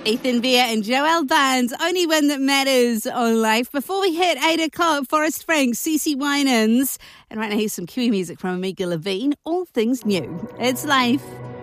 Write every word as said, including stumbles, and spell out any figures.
Ethan Beer and Joel Barnes, only one that matters on Life. Before we hit eight o'clock, Forrest Frank, Cece Winans. And right now here's some Kiwi music from Amiga Levine, All Things New. It's Life.